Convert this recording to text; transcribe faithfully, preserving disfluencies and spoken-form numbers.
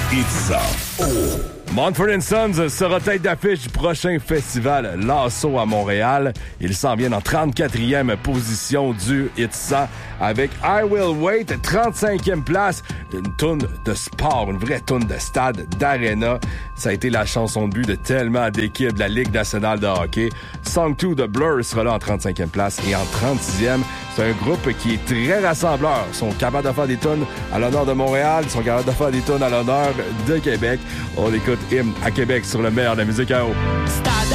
Itza. Oh. Mumford and Sons sera tête d'affiche du prochain festival Lasso à Montréal. Il s'en vient en trente-quatrième position du Itza avec I Will Wait, trente-cinquième place. Une toune de sport, une vraie toune de stade, d'aréna. Ça a été la chanson de but de tellement d'équipes de la Ligue nationale de hockey. Song deux de Blur sera là en trente-cinquième place et en trente-sixième. C'est un groupe qui est très rassembleur. Ils sont capables de faire des tunes à l'honneur de Montréal. Ils sont capables de faire des tunes à l'honneur de Québec. On écoute Hymne à Québec sur le meilleur de la musique à eau.